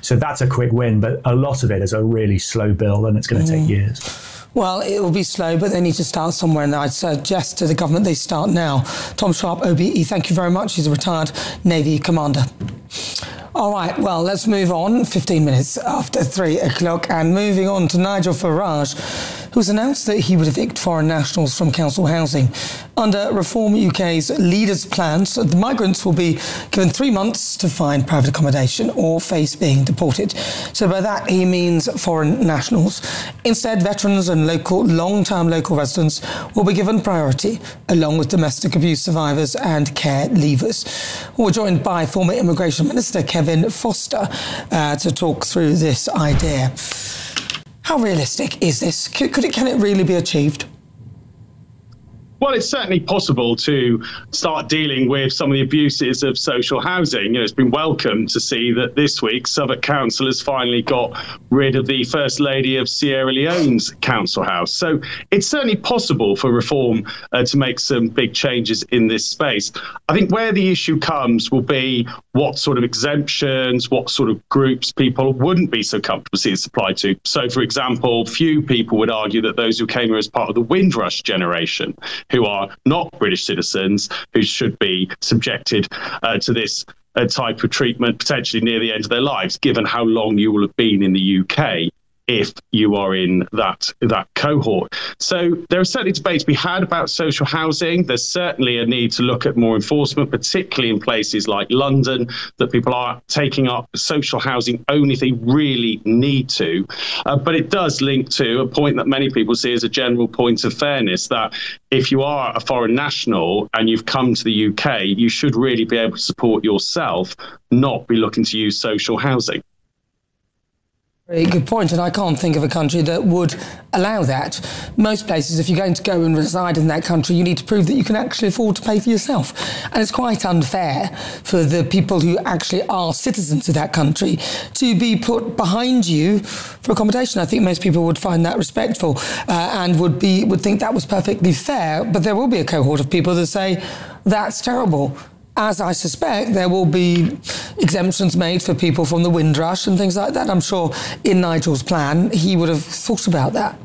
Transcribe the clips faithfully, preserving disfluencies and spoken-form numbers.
So that's a quick win, but a lot of it is a really slow build and it's going to mm. take years. Well, it will be slow, but they need to start somewhere, and I'd suggest to the government they start now. Tom Sharp, O B E, thank you very much. He's a retired Navy commander. All right, well, let's move on. fifteen minutes after three o'clock, and moving on to Nigel Farage, who's announced that he would evict foreign nationals from council housing. Under Reform U K's Leaders' plans, the migrants will be given three months to find private accommodation or face being deported. So by that, he means foreign nationals. Instead, veterans and local, long-term local residents will be given priority, along with domestic abuse survivors and care leavers. We're joined by former Immigration Minister Kevin Foster uh, to talk through this idea. How realistic is this? Could, could it, can it really be achieved? Well, it's certainly possible to start dealing with some of the abuses of social housing. You know, it's been welcome to see that this week Southwark Council has finally got rid of the First Lady of Sierra Leone's council house. So it's certainly possible for Reform uh, to make some big changes in this space. I think where the issue comes will be what sort of exemptions, what sort of groups people wouldn't be so comfortable seeing this applied to. So, for example, few people would argue that those who came here as part of the Windrush generation, who are not British citizens, who should be subjected uh, to this uh, type of treatment potentially near the end of their lives, given how long you will have been in the U K if you are in that that cohort. So there are certainly debates to be had about social housing. There's certainly a need to look at more enforcement, particularly in places like London, that people are taking up social housing only if they really need to. Uh, but it does link to a point that many people see as a general point of fairness, that if you are a foreign national and you've come to the U K, you should really be able to support yourself, not be looking to use social housing. Very good point, and I can't think of a country that would allow that. Most places, if you're going to go and reside in that country, you need to prove that you can actually afford to pay for yourself. And it's quite unfair for the people who actually are citizens of that country to be put behind you for accommodation. I think most people would find that respectful uh, and would be would think that was perfectly fair, but there will be a cohort of people that say, that's terrible. As I suspect, there will be exemptions made for people from the Windrush and things like that. I'm sure in Nigel's plan, he would have thought about that.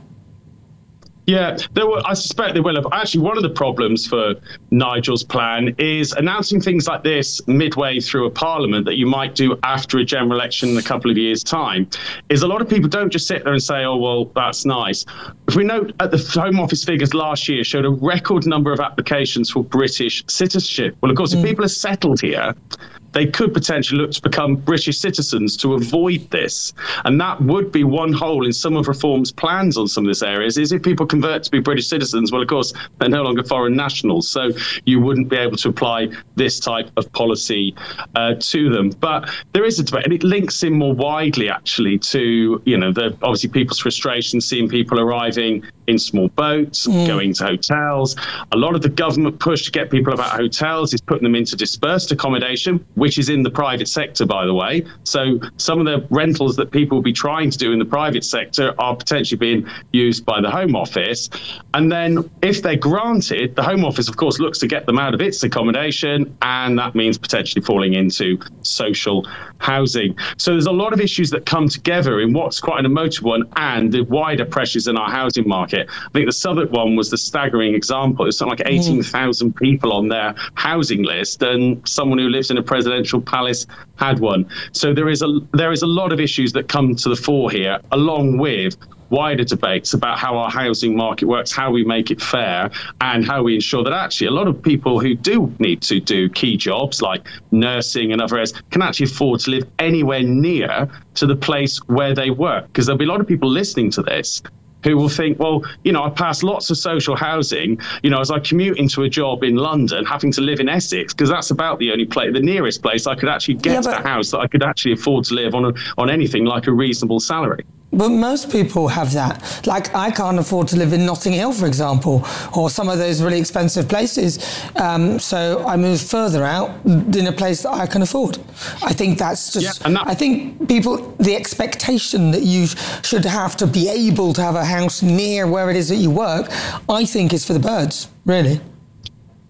Yeah, there were, I suspect they will have. Actually, one of the problems for Nigel's plan is announcing things like this midway through a parliament that you might do after a general election in a couple of years' time, is a lot of people don't just sit there and say, oh, well, that's nice. If we note at the Home Office figures last year showed a record number of applications for British citizenship. Well, of course, mm. if people are settled here, they could potentially look to become British citizens to avoid this. And that would be one hole in some of Reform's plans on some of these areas, is if people convert to be British citizens, well, of course, they're no longer foreign nationals. So you wouldn't be able to apply this type of policy uh, to them. But there is a debate, and it links in more widely, actually, to, you know, the obviously people's frustration seeing people arriving in small boats, mm. going to hotels. A lot of the government push to get people about hotels is putting them into dispersed accommodation, which is in the private sector, by the way. So some of the rentals that people will be trying to do in the private sector are potentially being used by the Home Office. And then if they're granted, the Home Office, of course, looks to get them out of its accommodation, and that means potentially falling into social housing. So there's a lot of issues that come together in what's quite an emotive one, and the wider pressures in our housing market. I think the Southwark one was the staggering example. It was something like eighteen thousand people on their housing list, and someone who lives in a presidential palace had one. So there is a there is a lot of issues that come to the fore here, along with wider debates about how our housing market works, how we make it fair, and how we ensure that actually a lot of people who do need to do key jobs like nursing and other areas can actually afford to live anywhere near to the place where they work. Because there'll be a lot of people listening to this who will think, well, you know, I pass lots of social housing, you know, as I commute into a job in London, having to live in Essex, because that's about the only place, the nearest place I could actually get yeah, but- to a house that I could actually afford to live on a, on anything like a reasonable salary. But most people have that. Like, I can't afford to live in Notting Hill, for example, or some of those really expensive places. Um, so I move further out in a place that I can afford. I think that's just... Yeah, that- I think people, the expectation that you should have to be able to have a house near where it is that you work, I think is for the birds, really.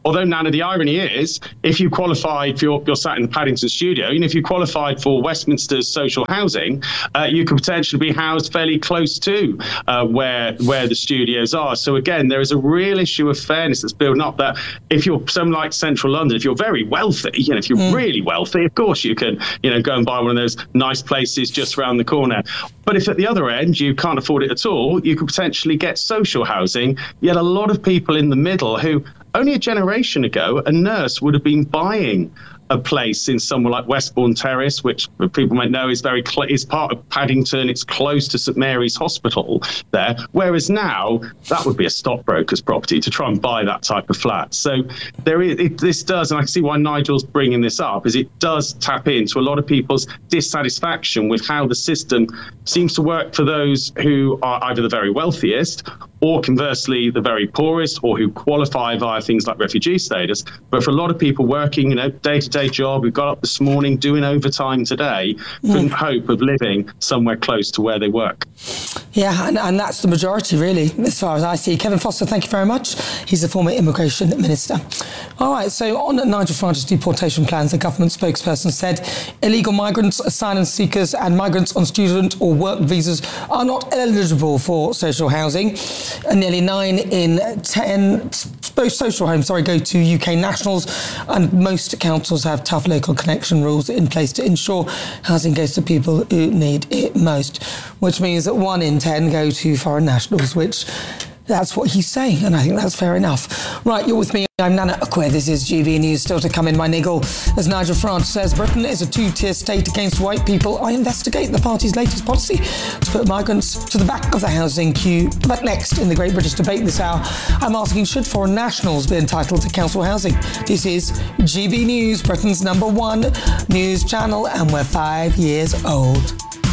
although, Nana, the irony is, if you qualified, if you're, you're sat in the Paddington studio, and if you qualified for Westminster's social housing, uh, you could potentially be housed fairly close to uh, where where the studios are. So again, there is a real issue of fairness that's building up, that if you're something like Central London, if you're very wealthy, you know, if you're mm. really wealthy, of course you can, you know, go and buy one of those nice places just around the corner. But if at the other end you can't afford it at all, you could potentially get social housing. Yet a lot of people in the middle who only a generation ago, a nurse would have been buying a place in somewhere like Westbourne Terrace, which people might know is very cl- is part of Paddington. It's close to St Mary's Hospital there. Whereas now that would be a stockbroker's property to try and buy that type of flat. So there is it, this does, and I can see why Nigel's bringing this up, is it does tap into a lot of people's dissatisfaction with how the system seems to work for those who are either the very wealthiest, or conversely the very poorest, or who qualify via things like refugee status. But for a lot of people working, you know, day-to-day job, who got up this morning doing overtime today, couldn't mm. hope of living somewhere close to where they work. Yeah, and, and that's the majority, really, as far as I see. Kevin Foster, thank you very much. He's the former immigration minister. All right, so on Nigel Farage's deportation plans, the government spokesperson said illegal migrants, asylum seekers and migrants on student or work visas are not eligible for social housing. And nearly nine in ten social homes, sorry, go to U K nationals, and most councils have tough local connection rules in place to ensure housing goes to people who need it most, which means that one in ten go to foreign nationals, which that's what he's saying, and I think that's fair enough. Right, you're with me. I'm Nana Akwe. This is G B News. Still to come in my niggle. As Nigel Farage says, Britain is a two-tier state against white people. I investigate the party's latest policy to put migrants to the back of the housing queue. But next, in the Great British Debate this hour, I'm asking, should foreign nationals be entitled to council housing? This is G B News, Britain's number one news channel, and we're five years old.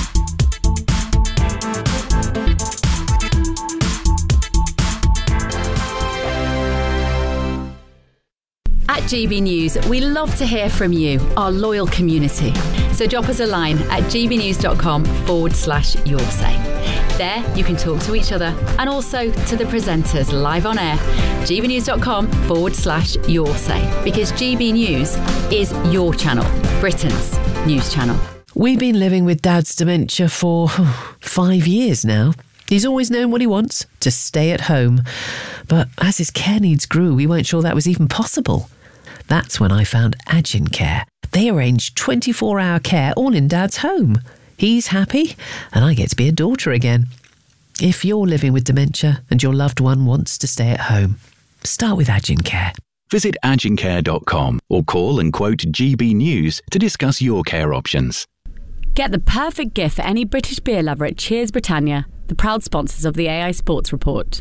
At G B News, we love to hear from you, our loyal community. So drop us a line at gbnews.com forward slash your say. There, you can talk to each other and also to the presenters live on air. gbnews.com forward slash your say. Because G B News is your channel, Britain's news channel. We've been living with Dad's dementia for oh, five years now. He's always known what he wants, to stay at home. But as his care needs grew, we weren't sure that was even possible. That's when I found Agin Care. They arrange twenty-four hour care all in Dad's home. He's happy, and I get to be a daughter again. If you're living with dementia and your loved one wants to stay at home, start with Agin Care. Visit agin care dot com or call and quote G B News to discuss your care options. Get the perfect gift for any British beer lover at Cheers Britannia, the proud sponsors of the A I Sports Report.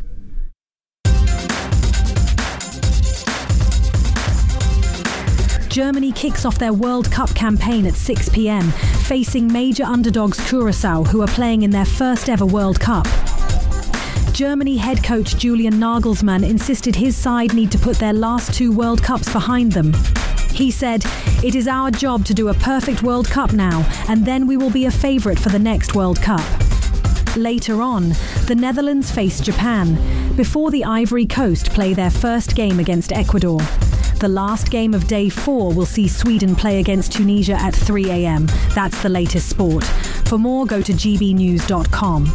Germany kicks off their World Cup campaign at six p.m, facing major underdogs Curaçao, who are playing in their first ever World Cup. Germany head coach Julian Nagelsmann insisted his side need to put their last two World Cups behind them. He said, "It is our job to do a perfect World Cup now, and then we will be a favourite for the next World Cup." Later on, the Netherlands face Japan, before the Ivory Coast play their first game against Ecuador. The last game of day four will see Sweden play against Tunisia at three a.m. That's the latest sport. For more, go to g b news dot com.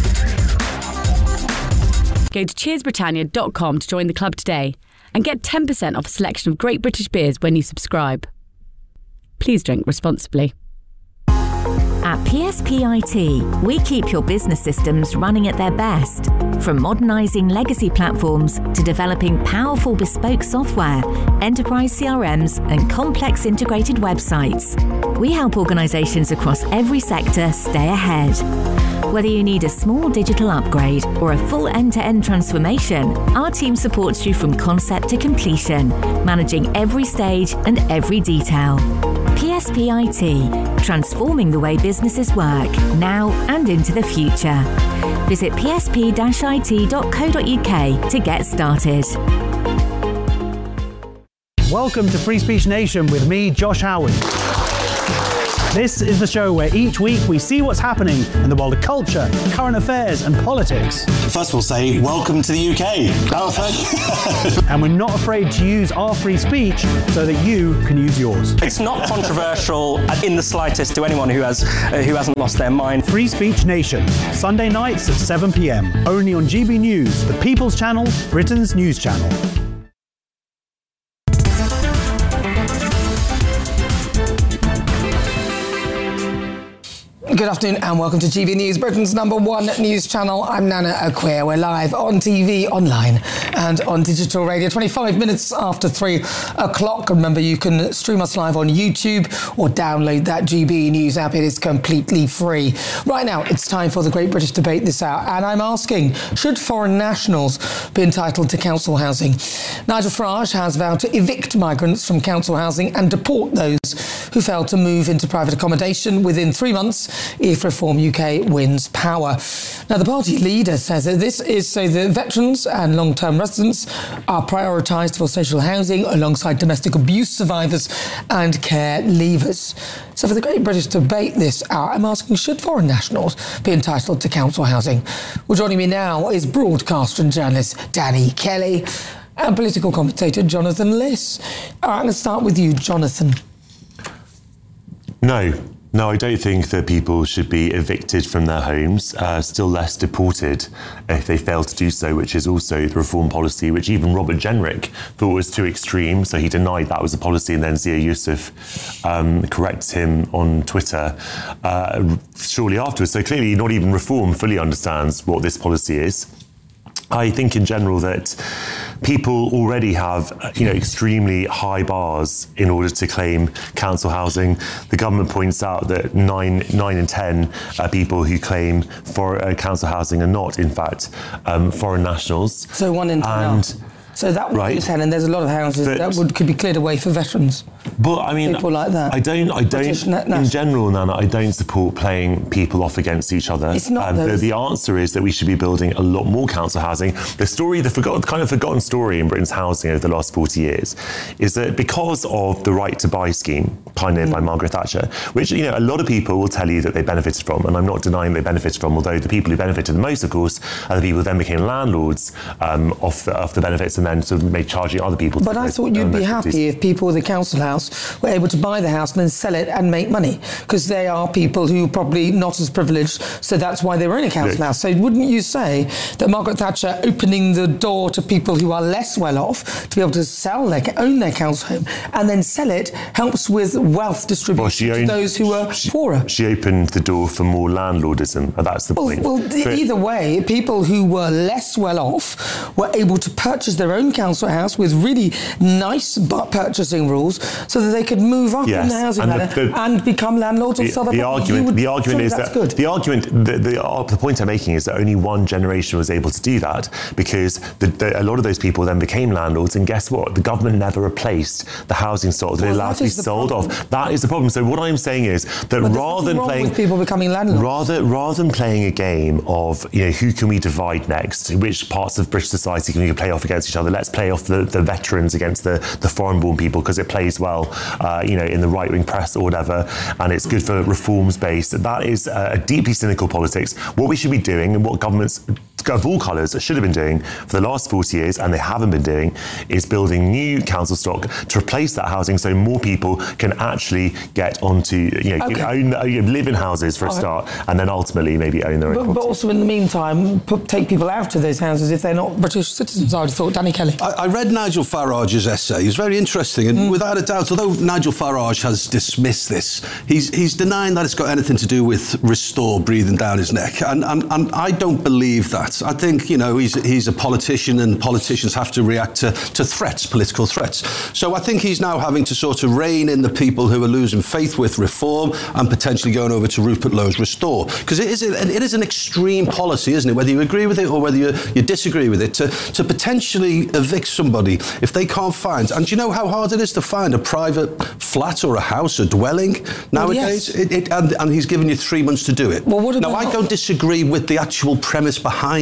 Go to cheers britannia dot com to join the club today and get ten percent off a selection of great British beers when you subscribe. Please drink responsibly. At P S P I T, we keep your business systems running at their best. From modernising legacy platforms to developing powerful bespoke software, enterprise C R Ms and complex integrated websites. We help organisations across every sector stay ahead. Whether you need a small digital upgrade or a full end-to-end transformation, our team supports you from concept to completion, managing every stage and every detail. P S P I T, transforming the way businesses work, now and into the future. Visit p s p dash i t dot co dot u k to get started. Welcome to Free Speech Nation with me, Josh Howard. This is the show where each week we see what's happening in the world of culture, current affairs and politics. First we'll say, welcome to the U K. And we're not afraid to use our free speech so that you can use yours. It's not controversial in the slightest to anyone who has uh, who hasn't lost their mind. Free Speech Nation, Sunday nights at seven p m, only on G B News, the People's Channel, Britain's news channel. Good afternoon and welcome to G B News, Britain's number one news channel. I'm Nana Acquia. We're live on T V, online and on digital radio, twenty-five minutes after three o'clock. Remember, you can stream us live on YouTube or download that G B News app. It is completely free. Right now, it's time for the Great British Debate this hour. And I'm asking, should foreign nationals be entitled to council housing? Nigel Farage has vowed to evict migrants from council housing and deport those who fail to move into private accommodation within three months if Reform U K wins power. Now, the party leader says that this is so that veterans and long-term residents are prioritised for social housing alongside domestic abuse survivors and care leavers. So for the Great British Debate this hour, I'm asking, should foreign nationals be entitled to council housing? Well, joining me now is broadcaster and journalist Danny Kelly and political commentator Jonathan Liss. All right, let's start with you, Jonathan. No. No, I don't think that people should be evicted from their homes, uh, still less deported if they fail to do so, which is also the reform policy, which even Robert Jenrick thought was too extreme. So he denied that was a policy, and then Zia Yusuf um, corrected him on Twitter uh, shortly afterwards. So clearly not even Reform fully understands what this policy is. I think in general that people already have, you know, extremely high bars in order to claim council housing. The government points out that nine, nine in ten uh, people who claim for uh, council housing are not, in fact, um, foreign nationals. So one in ten. And, So that would right. be ten, and there's a lot of houses but, that would could be cleared away for veterans. But I mean, people like that. I don't. I don't. In general, Nana, I don't support playing people off against each other. It's not. Um, the, the answer is that we should be building a lot more council housing. The story, the forgotten, kind of forgotten story in Britain's housing over the last forty years, is that because of the right to buy scheme pioneered mm. by Margaret Thatcher, which you know a lot of people will tell you that they benefited from, and I'm not denying they benefited from. Although the people who benefited the most, of course, are the people who then became landlords um, off the, off the benefits, and then sort of made charge. Other people. But I thought you'd be happy if people with a council house were able to buy the house and then sell it and make money, because they are people who are probably not as privileged, so that's why they were in a council Look. house. So wouldn't you say that Margaret Thatcher opening the door to people who are less well off to be able to sell their, own their council home and then sell it helps with wealth distribution well, owned, to those who are she, poorer? She opened the door for more landlordism, and that's the well, point. Well, but, either way, people who were less well off were able to purchase their own council house with really nice purchasing rules so that they could move up yes. in the housing and ladder the, the, and become landlords the, or sell the argument, the argument is that good. the argument the, the, uh, the point I'm making is that only one generation was able to do that, because the, the, a lot of those people then became landlords, and guess what? The government never replaced the housing stock that well, they allowed to be sold problem. off. That is the problem. So what I'm saying is that well, rather than playing with people becoming landlords, rather rather than playing a game of you know who can we divide next, which parts of British society can we play off against each other, let's play off the, the veterans against the, the foreign-born people because it plays well, uh, you know, in the right-wing press or whatever, and it's good for reforms base. That is uh, a deeply cynical politics. What we should be doing, and what governments of all colours should have been doing for the last forty years, and they haven't been doing, is building new council stock to replace that housing so more people can actually get onto, you know, okay. own, live in houses for a start, and then ultimately maybe own their own but, property. But also in the meantime, put, take people out of those houses if they're not British citizens, I would have thought. Danny Kelly. I, I read Nigel Farage's essay. It's very interesting, and mm. without a doubt, although Nigel Farage has dismissed this, he's he's denying that it's got anything to do with Restore breathing down his neck, and and, and I don't believe that. I think, you know, he's he's a politician, and politicians have to react to, to threats, political threats. So I think he's now having to sort of rein in the people who are losing faith with Reform and potentially going over to Rupert Lowe's Restore, because it is a, it is an extreme policy, isn't it? Whether you agree with it or whether you, you disagree with it, to to potentially evict somebody if they can't find. And do you know how hard it is to find a private flat or a house, a dwelling nowadays? Well, yes. it, it, and, and he's given you three months to do it. Well, what about now, I don't disagree with the actual premise behind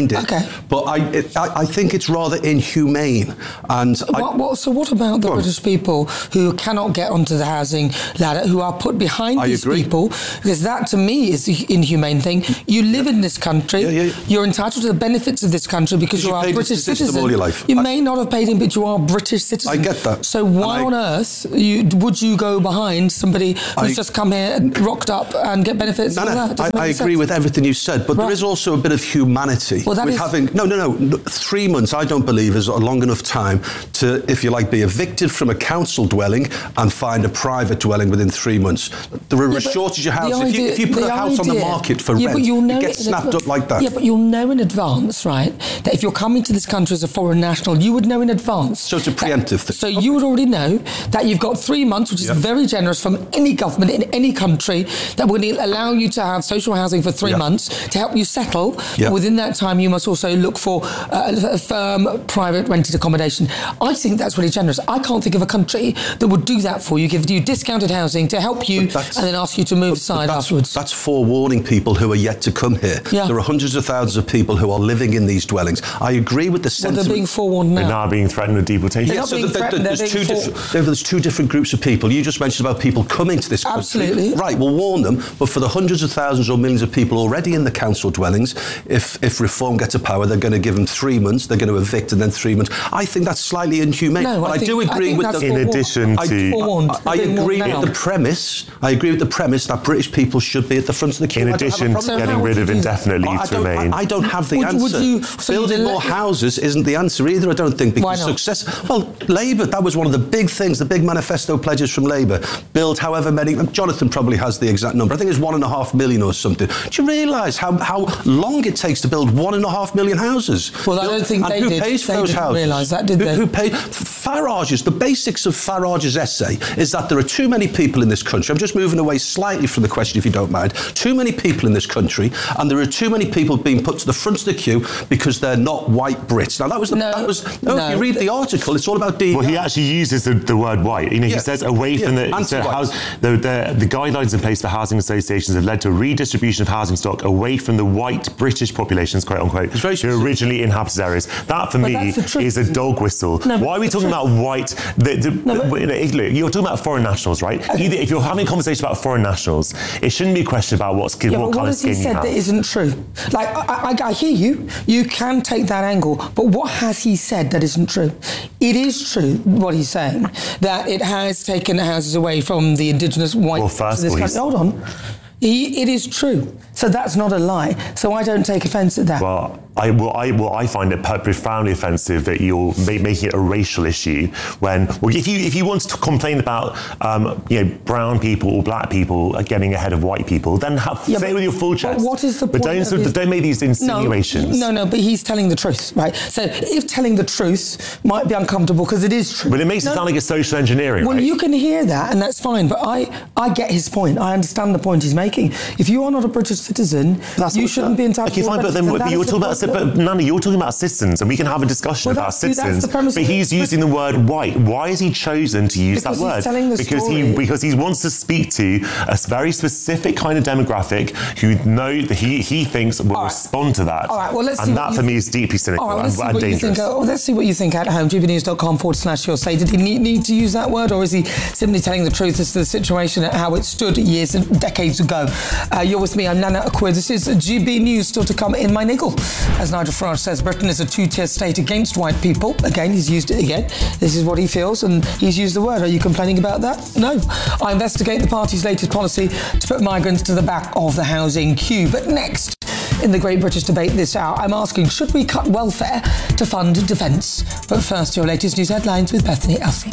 behind it. Okay. But I, it, I, I think it's rather inhumane. And I, what, what, so what about the British people who cannot get onto the housing ladder, who are put behind I these agree. people? Because that, to me, is the inhumane thing. You live in this country. Yeah, yeah. You're entitled to the benefits of this country because you, you are a paid British into the system citizen. all your life. You I, may not have paid in, but you are a British citizen. I get that. So why I, on earth you, would you go behind somebody who's I, just come here, rocked up, and get benefits? No, from no, that? I, I agree sense. with everything you said, but right. there is also a bit of humanity well, that with is... having. No, no, no. Three months, I don't believe, is a long enough time to, if you like, be evicted from a council dwelling and find a private dwelling within three months. There are yeah, a shortage of houses. Idea, if, you, if you put a house idea, on the market for yeah, rent, you'll know it gets it snapped adv- up like that. Yeah, but you'll know in advance, right, that if you're coming to this country as a foreign national, you would know in advance. So it's a preemptive thing. So you would already know that you've got three months, which is yeah. very generous from any government in any country, that will allow you to have social housing for three yeah. months to help you settle. Yeah. Within that time, you must also look for uh, a firm, private rented accommodation. I think that's really generous. I can't think of a country that would do that for you, give you discounted housing to help you, and then ask you to move aside that's, afterwards. That's forewarning people who are yet to come here. Yeah. There are hundreds of thousands of people who are living in these dwellings. I agree with the sentiment. Well, they're being forewarned now. They're now being threatened with deportation. They're Yeah, not so being the, the, threatened, there's, they're two being diff- there's two different groups of people. You just mentioned about people coming to this country. Absolutely. Right, we'll warn them, but for the hundreds of thousands or millions of people already in the council dwellings, if, if Reform get to power, they're going to give them three months, they're going to evict and then three months. I think that's slightly inhumane. No, but I I, think- do I agree think with that's the... In forewarned. addition I, to... Forewarned. I, I They're being agree warned with now. the premise. I agree with the premise that British people should be at the front of the queue. In I don't have a addition to problem with getting how rid would of you do indefinite that. leave I to don't, remain. I, I don't have the Would- answer. would you- so you Building did more let- houses isn't the answer either, I don't think, Why because not? success... Well, Labour, that was one of the big things, the big manifesto pledges from Labour. Build however many... Jonathan probably has the exact number. I think it's one and a half million or something. Do you realise how, how long it takes to build one and a half million houses? Well, I don't think and they who did. pays for They those didn't houses? realise that, did who, they? Who paid? Farage's, the basics of Farage's essay is that there are too many people in this country. I'm just moving away slightly from the question, if you don't mind. Too many people in this country, and there are too many people being put to the front of the queue because they're not white Brits. Now, that was the... No, that was, no, no. if you read the article, it's all about D E I. Well, he actually uses the, the word white. You know, Yeah. he says away from Yeah, the, so anti-white. house, the, the the guidelines in place for housing associations have led to a redistribution of housing stock away from the white British populations, quote unquote, It's very who specific. originally inhabited areas. That for But me that's the truth. is a dog whistle. No, but Why are we it's the talking truth. about white? The, the, No, but- look, you're talking about foreign nationals, right? Either, if you're having a conversation about foreign nationals, it shouldn't be a question about what skin, Yeah, what but what colour has he skin you said have. that isn't true? Like, I, I, I hear you. You can take that angle. But what has he said that isn't true? It is true, what he's saying, that it has taken houses away from the indigenous white... Well, first this of all, country. he's- Hold on. He, it is true. So that's not a lie. So I don't take offence at that. Well, I, well, I, well, I find it profoundly offensive that you're ma- making it a racial issue when, well, if you if you want to complain about, um, you know, brown people or black people getting ahead of white people, then have, Yeah, say but- it with your full but chest. what is the But point don't of sort of, his- don't make these insinuations. No, no, no, but he's telling the truth, right? So if telling the truth might be uncomfortable because it is true. But it makes No. it sound like it's social engineering, Well, right? you can hear that, and that's fine. But I, I get his point. I understand the point he's making. If you are not a British citizen, That's you what- shouldn't be entitled Okay, to. fine, but benefits, then and but that you're is the talking about, point. but Nana, you're talking about citizens, and we can have a discussion Well, about that's- that's citizens. the premise But of- he's using the word white. Why has he chosen to use Because that he's word? telling the because story. he because he wants to speak to a very specific kind of demographic who know that he he thinks will All right. respond to that. All right, well, let's see and what that you for me th- is deeply cynical All right, and, let's see and what you dangerous. think. Oh, let's see what you think at home. gbnews.com forward slash your say. Did he need, need to use that word, or is he simply telling the truth as to the situation and how it stood years and decades ago? Uh, you're with me. I'm Nana Akua. This is G B News. Still to come in my niggle. As Nigel Farage says, Britain is a two-tier state against white people. Again, he's used it again. This is what he feels, and he's used the word. Are you complaining about that? No. I investigate the party's latest policy to put migrants to the back of the housing queue. But next, in the Great British Debate this hour, I'm asking, should we cut welfare to fund defence? But first, your latest news headlines with Bethany Elsie.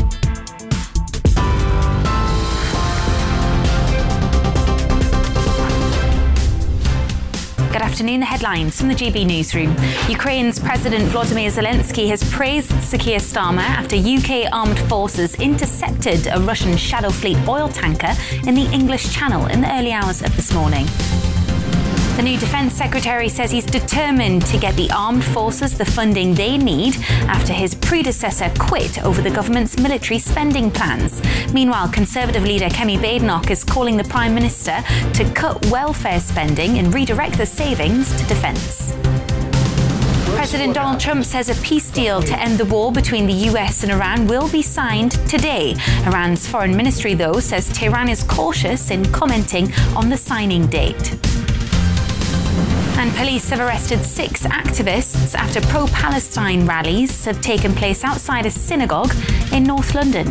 Good afternoon. The headlines from the G B Newsroom. Ukraine's President Volodymyr Zelensky has praised Sir Keir Starmer after U K armed forces intercepted a Russian Shadow Fleet oil tanker in the English Channel in the early hours of this morning. The new Defence Secretary says he's determined to get the armed forces the funding they need after his predecessor quit over the government's military spending plans. Meanwhile, Conservative leader Kemi Badenoch is calling the Prime Minister to cut welfare spending and redirect the savings to defence. President Donald Trump says a peace deal to end the war between the U S and Iran will be signed today. Iran's foreign ministry, though, says Tehran is cautious in commenting on the signing date. And police have arrested six activists after pro-Palestine rallies have taken place outside a synagogue in North London.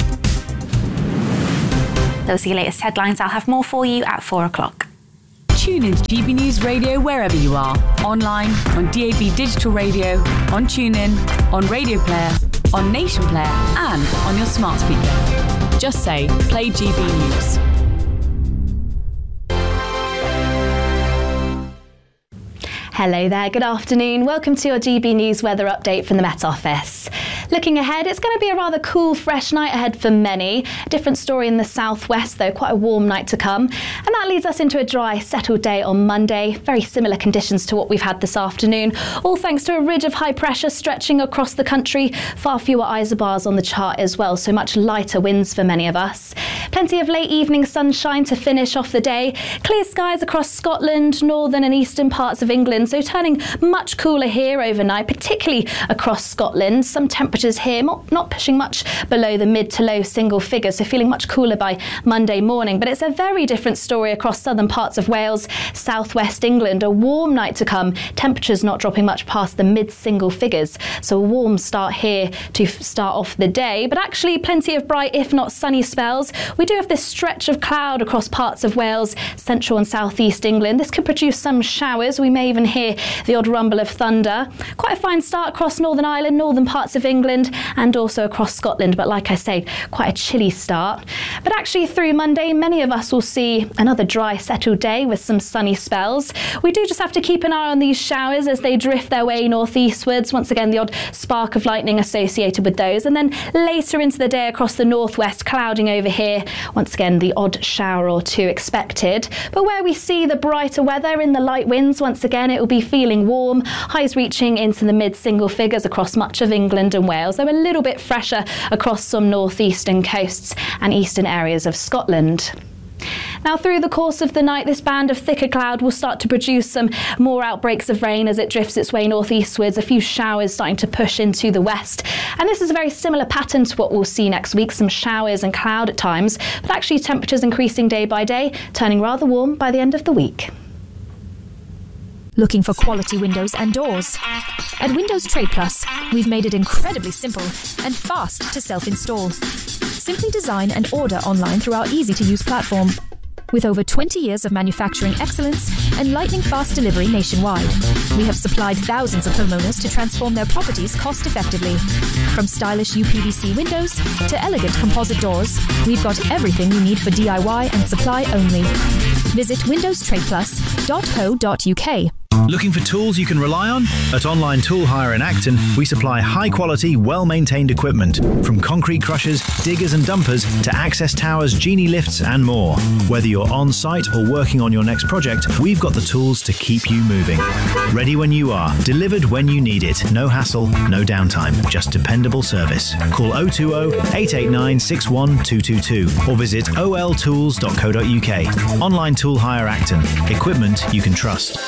Those are your latest headlines. I'll have more for you at four o'clock. Tune in to G B News Radio wherever you are. Online, on D A B Digital Radio, on TuneIn, on Radio Player, on Nation Player, and on your smart speaker. Just say, play G B News. Hello there, good afternoon. Welcome to your G B News weather update from the Met Office. Looking ahead, it's going to be a rather cool, fresh night ahead for many. A different story in the southwest, though, quite a warm night to come. And that leads us into a dry, settled day on Monday. Very similar conditions to what we've had this afternoon, all thanks to a ridge of high pressure stretching across the country. Far fewer isobars on the chart as well, so much lighter winds for many of us. Plenty of late evening sunshine to finish off the day. Clear skies across Scotland, northern and eastern parts of England, so turning much cooler here overnight, particularly across Scotland. Some temperatures here not pushing much below the mid to low single figures, so feeling much cooler by Monday morning. But it's a very different story across southern parts of Wales, southwest England. A warm night to come, temperatures not dropping much past the mid single figures. So a warm start here to start off the day, but actually plenty of bright, if not sunny spells. We do have this stretch of cloud across parts of Wales, central and southeast England. This could produce some showers. We may even hear the odd rumble of thunder. Quite a fine start across Northern Ireland, northern parts of England, and also across Scotland, but like I say, quite a chilly start. But actually through Monday, many of us will see another dry, settled day with some sunny spells. We do just have to keep an eye on these showers as they drift their way northeastwards. Once again, the odd spark of lightning associated with those. And then later into the day across the northwest, clouding over here. Once again, the odd shower or two expected. But where we see the brighter weather in the light winds, once again, it will be feeling warm. Highs reaching into the mid single figures across much of England and Wales. They're a little bit fresher across some northeastern coasts and eastern areas of Scotland. Now, through the course of the night, this band of thicker cloud will start to produce some more outbreaks of rain as it drifts its way northeastwards, a few showers starting to push into the west. And this is a very similar pattern to what we'll see next week, some showers and cloud at times, but actually temperatures increasing day by day, turning rather warm by the end of the week. Looking for quality windows and doors? At Windows Trade Plus, we've made it incredibly simple and fast to self-install. Simply design and order online through our easy-to-use platform. With over twenty years of manufacturing excellence and lightning-fast delivery nationwide, we have supplied thousands of homeowners to transform their properties cost-effectively. From stylish U P V C windows to elegant composite doors, we've got everything you need for D I Y and supply only. Visit windows trade plus dot co dot U K. Looking for tools you can rely on? At Online Tool Hire in Acton, we supply high-quality, well-maintained equipment, from concrete crushers, diggers and dumpers to access towers, genie lifts and more. Whether you're on-site or working on your next project, we've got the tools to keep you moving. Ready when you are, delivered when you need it. No hassle, no downtime, just dependable service. Call oh two oh, eight eight nine, six one two two two or visit o l tools dot co dot U K. Online Tool Hire Acton. Equipment you can trust.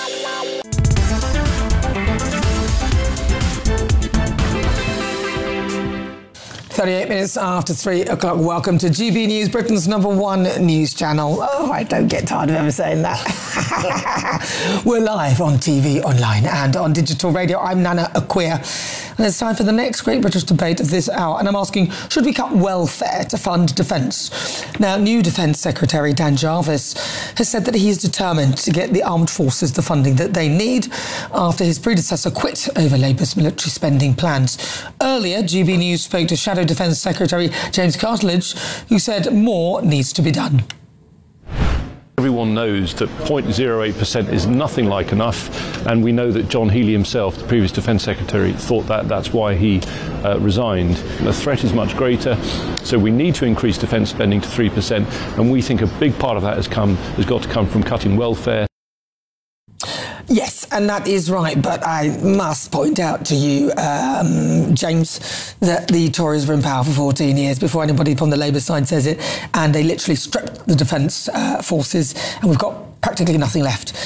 thirty-eight minutes after three o'clock. Welcome to G B News, Britain's number one news channel. Oh, I don't get tired of ever saying that. We're live on T V, online and on digital radio. I'm Nana Acquia. And it's time for the next Great British debate of this hour. And I'm asking, should we cut welfare to fund defence? Now, new Defence Secretary Dan Jarvis has said that he is determined to get the armed forces the funding that they need after his predecessor quit over Labour's military spending plans. Earlier, G B News spoke to Shadow Defence Secretary James Cartledge, who said more needs to be done. Everyone knows that zero point zero eight percent is nothing like enough, and we know that John Healey himself, the previous Defence Secretary, thought that. That's why he uh, resigned. The threat is much greater, so we need to increase defence spending to three percent, and we think a big part of that has come has got to come from cutting welfare. Yes, and that is right, but I must point out to you, um, James, that the Tories were in power for fourteen years before anybody from the Labour side says it, and they literally stripped the defence uh, forces, and we've got practically nothing left.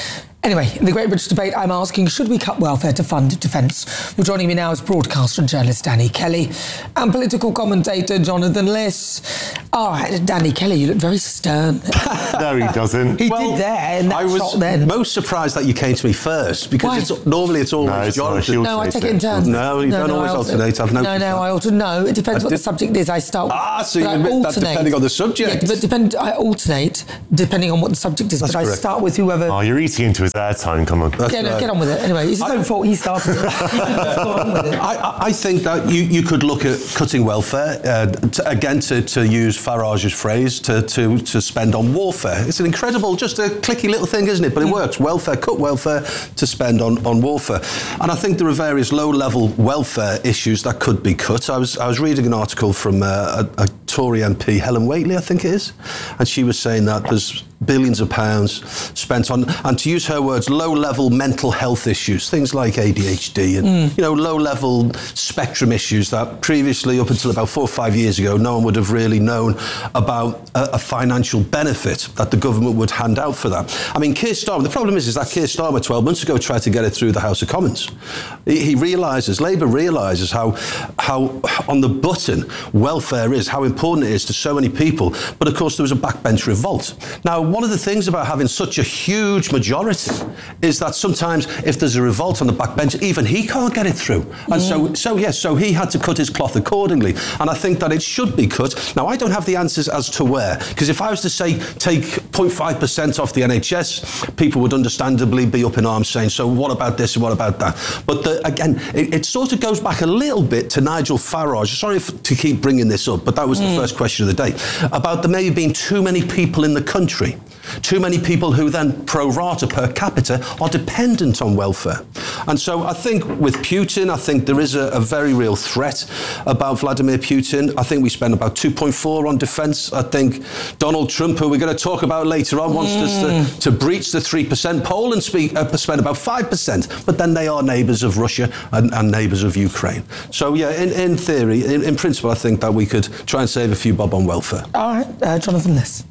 Anyway, in the Great British Debate, I'm asking, should we cut welfare to fund defence? Well, joining me now is broadcaster and journalist Danny Kelly and political commentator Jonathan Liss. All right, Danny Kelly, you look very stern. No, he doesn't. He Well, did there in that I was shot then. most surprised that you came to me first because Why? it's, normally it's always No, it's not. Jonathan. She No, I take it in turns. No, you don't no, always I alternate. I've No, noticed no, that. I alternate. No, it depends I what the did- subject is. I start. Ah, so you but I admit that alternate. depending on the subject. Yeah, but depend. I alternate depending on what the subject is. That's but I correct. start with whoever. Oh, you're eating into his airtime, come on. Get, get on with it. Anyway, it's his own fault. He started it. Go on with it. I, I- I think that you, you could look at cutting welfare, uh, to, again, to, to use Farage's phrase, to, to, to spend on warfare. It's an incredible, just a clicky little thing, isn't it? But it works. Welfare, cut welfare to spend on, on warfare. And I think there are various low-level welfare issues that could be cut. I was, I was reading an article from uh, a, a Tory M P, Helen Whately, I think it is, and she was saying that there's billions of pounds spent on, and to use her words, low-level mental health issues, things like A D H D and, mm. you know, low-level spectrum issues that previously, up until about four or five years ago, no one would have really known about a, a financial benefit that the government would hand out for that. I mean, Keir Starmer, the problem is, is that Keir Starmer twelve months ago tried to get it through the House of Commons. He, he realises, Labour realises how, how on the button welfare is, how important it is to so many people, but of course there was a backbench revolt. Now, one of the things about having such a huge majority is that sometimes if there's a revolt on the backbench, even he can't get it through. And mm. so, so yes, so he had to cut his cloth accordingly. And I think that it should be cut. Now, I don't have the answers as to where, because if I was to say take zero point five percent off the N H S, people would understandably be up in arms saying, so what about this and what about that? But the, again, it, it sort of goes back a little bit to Nigel Farage. Sorry if, to keep bringing this up, but that was mm. the first question of the day, about there maybe being too many people in the country. Too many people who then pro rata per capita are dependent on welfare. And so I think with Putin, I think there is a, a very real threat about Vladimir Putin. I think we spend about two point four on defence. I think Donald Trump, who we're going to talk about later on, wants mm. us to, to breach the three percent. Poland speak, uh, spend about five percent, but then they are neighbours of Russia and, and neighbours of Ukraine. So yeah, in, in theory, in, in principle, I think that we could try and save a few bob on welfare. All right, uh, Jonathan Liss.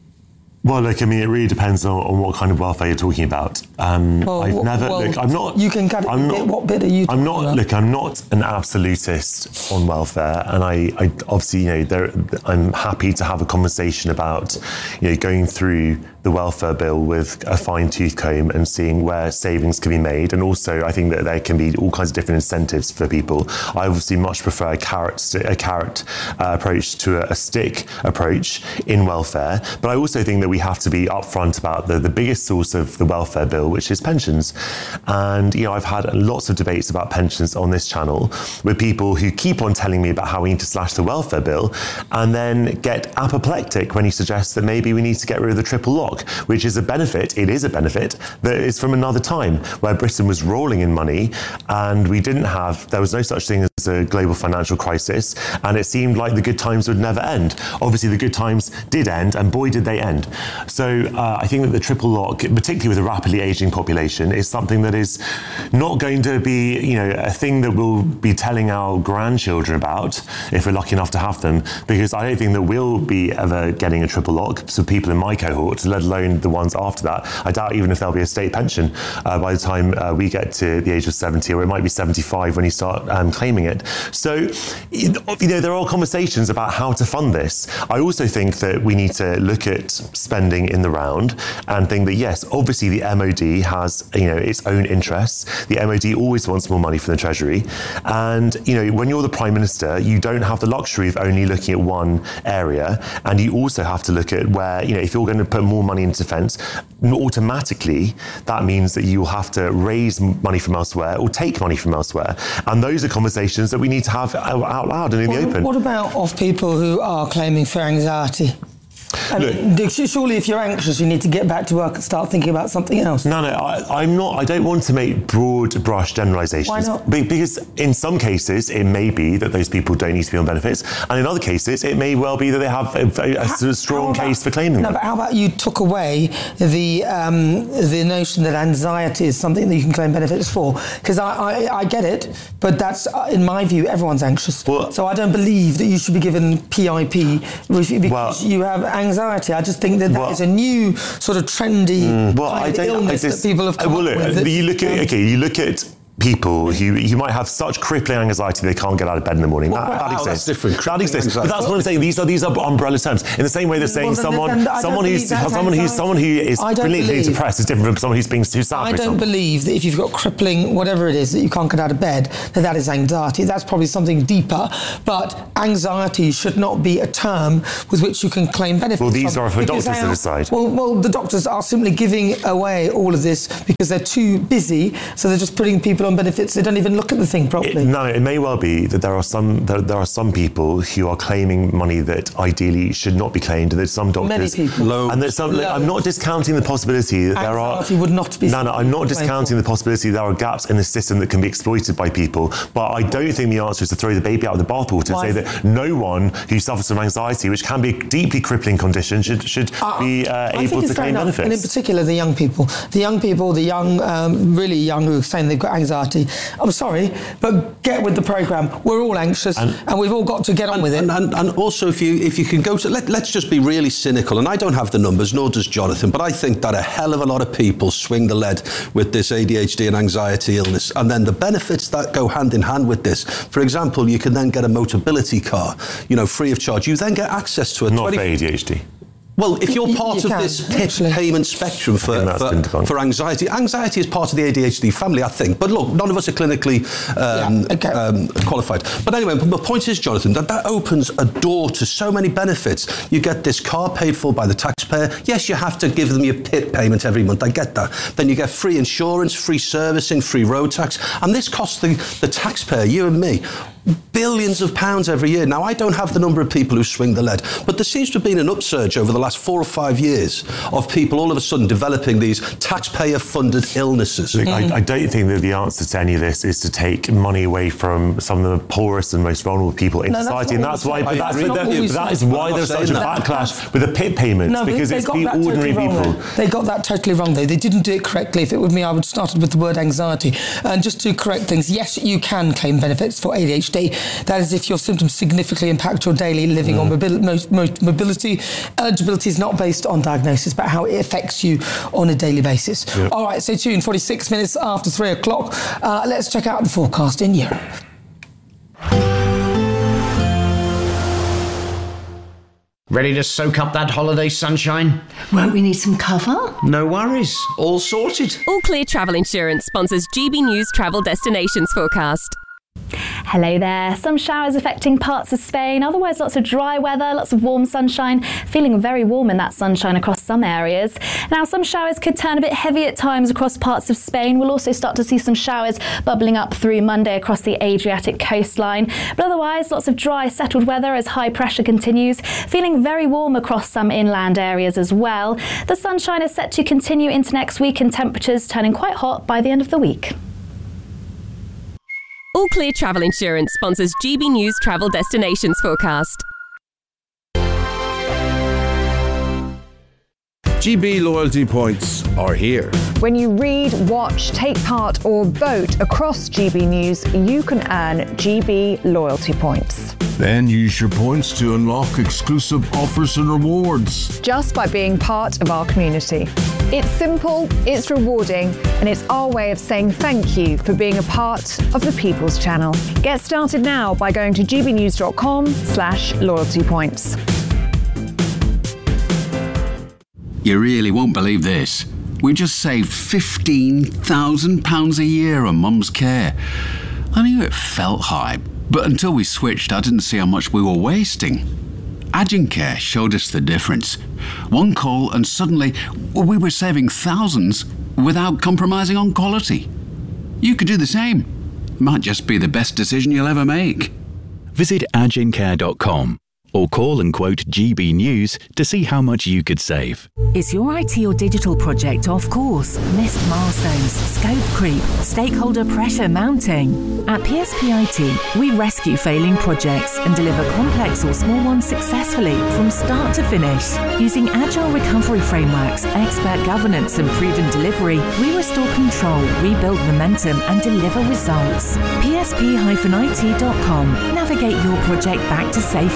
Well, look, I mean, it really depends on, on what kind of welfare you're talking about. Um, well, I've well, never, well, look, I'm not... You can cut it, I'm not, what bit are you I'm not, about? look, I'm not an absolutist on welfare, and I, I obviously, you know, there, I'm happy to have a conversation about, you know, going through the welfare bill with a fine-tooth comb and seeing where savings can be made. And also, I think that there can be all kinds of different incentives for people. I obviously much prefer a carrot, a carrot uh, approach to a, a stick approach in welfare. But I also think that we have to be upfront about the, the biggest source of the welfare bill, which is pensions. And, you know, I've had lots of debates about pensions on this channel with people who keep on telling me about how we need to slash the welfare bill and then get apoplectic when he suggests that maybe we need to get rid of the triple lock, which is a benefit, it is a benefit, that is from another time where Britain was rolling in money and we didn't have, there was no such thing as a global financial crisis, and it seemed like the good times would never end. Obviously, the good times did end, and boy, did they end. So uh, I think that the triple lock, particularly with a rapidly aging population, is something that is not going to be, you know, a thing that we'll be telling our grandchildren about if we're lucky enough to have them, because I don't think that we'll be ever getting a triple lock. So people in my cohort, let alone the ones after that, I doubt even if there'll be a state pension uh, by the time uh, we get to the age of seventy, or it might be seventy-five when you start um, claiming it. So, you know, there are conversations about how to fund this. I also think that we need to look at spending in the round and think that, yes, obviously the M O D has, you know, its own interests. The M O D always wants more money from the Treasury. And, you know, when you're the Prime Minister, you don't have the luxury of only looking at one area. And you also have to look at where, you know, if you're going to put more money into defence, automatically that means that you'll have to raise money from elsewhere or take money from elsewhere. And those are conversations that we need to have out loud and in what, the open. What about of people who are claiming for anxiety? I mean, surely if you're anxious, you need to get back to work and start thinking about something else. No, no, I, I'm not. I don't want to make broad brush generalisations. Why not? Be, because in some cases, it may be that those people don't need to be on benefits, and in other cases, it may well be that they have a, a, a how, strong about, case for claiming no, them. But how about you took away the um, the notion that anxiety is something that you can claim benefits for? Because I, I, I get it, but that's, in my view, everyone's anxious. Well, so I don't believe that you should be given P I P because well, you have anxiety. I just think that that well, is a new sort of trendy mm, well, kind I of illness I just, that people have come well, up look, with. You look at, okay, you look at people who you might have such crippling anxiety they can't get out of bed in the morning. Well, that, wow, that exists. That's different. That exists. But that's what I'm saying. These are these are umbrella terms. In the same way they're saying well, someone then, then someone who's someone who's someone who is brilliantly depressed is different from someone who's being too sad. I don't believe that if you've got crippling whatever it is that you can't get out of bed, that that is anxiety. That's probably something deeper. But anxiety should not be a term with which you can claim benefits. Well, these from, are for doctors to decide. Well, well, the doctors are simply giving away all of this because they're too busy, so they're just putting people on benefits. They don't even look at the thing properly. It, no, it may well be that there are some there, there are some people who are claiming money that ideally should not be claimed. That some doctors, many people, Low. and that some. Low. I'm not discounting the possibility that there are. Anxiety would not be. No, no, I'm not discounting the possibility there are gaps in the system that can be exploited by people. But I don't think the answer is to throw the baby out with the bathwater and say that no one who suffers from anxiety, which can be a deeply crippling condition, should should uh, be uh, able to claim benefits. And in particular, the young people, the young people, the young, um, really young who are saying they've got anxiety. I'm sorry, but get with the programme. We're all anxious, and, and we've all got to get on and, with it. And, and, and also, if you if you can go to, let, let's just be really cynical, and I don't have the numbers, nor does Jonathan, but I think that a hell of a lot of people swing the lead with this A D H D and anxiety illness, and then the benefits that go hand in hand with this. For example, you can then get a Motability car, you know, free of charge. You then get access to a not for A D H D. Well, if you're part you of can, this P I P payment spectrum for, for, for anxiety, anxiety is part of the A D H D family, I think. But look, none of us are clinically um, yeah, okay. um, qualified. But anyway, my point is, Jonathan, that that opens a door to so many benefits. You get this car paid for by the taxpayer. Yes, you have to give them your P I P payment every month. I get that. Then you get free insurance, free servicing, free road tax. And this costs the, the taxpayer, you and me, billions of pounds every year. Now, I don't have the number of people who swing the lead, but there seems to have been an upsurge over the last four or five years of people all of a sudden developing these taxpayer-funded illnesses. Look, mm. I, I don't think that the answer to any of this is to take money away from some of the poorest and most vulnerable people in no, society, and that's why. But that's, that, that, that is why there's such a backlash with the P I P payments, no, because it's the ordinary totally people. Wrong, they got that totally wrong, though. They didn't do it correctly. If it were me, I would have started with the word anxiety. And just to correct things, yes, you can claim benefits for A D H D. That is if your symptoms significantly impact your daily living mm. or mobility. mobility. Eligibility is not based on diagnosis, but how it affects you on a daily basis. Yep. All right, stay tuned. forty-six minutes after three o'clock. Uh, let's check out the forecast in Europe. Ready to soak up that holiday sunshine? Won't we need some cover? No worries. All sorted. All Clear Travel Insurance sponsors G B News Travel Destinations Forecast. Hello there. Some showers affecting parts of Spain, otherwise lots of dry weather, lots of warm sunshine, feeling very warm in that sunshine across some areas. Now, some showers could turn a bit heavy at times across parts of Spain. We'll also start to see some showers bubbling up through Monday across the Adriatic coastline. But otherwise, lots of dry, settled weather as high pressure continues, feeling very warm across some inland areas as well. The sunshine is set to continue into next week and temperatures turning quite hot by the end of the week. All Clear Travel Insurance sponsors G B News Travel Destinations Forecast. G B loyalty points are here. When you read, watch, take part or vote across G B News, you can earn G B loyalty points. Then use your points to unlock exclusive offers and rewards. Just by being part of our community. It's simple, it's rewarding, and it's our way of saying thank you for being a part of the People's Channel. Get started now by going to gbnews.com slash loyalty points. You really won't believe this. We just saved fifteen thousand pounds a year on Mum's care. I knew it felt high, but until we switched, I didn't see how much we were wasting. Agencare showed us the difference. One call and suddenly we were saving thousands without compromising on quality. You could do the same. Might just be the best decision you'll ever make. Visit agencare dot com or call and quote G B News to see how much you could save. Is your I T or digital project off course? Missed milestones, scope creep, stakeholder pressure mounting? At P S P I T, we rescue failing projects and deliver complex or small ones successfully from start to finish. Using agile recovery frameworks, expert governance and proven delivery, we restore control, rebuild momentum and deliver results. P S P I T dot com. Navigate your project back to safe harbour.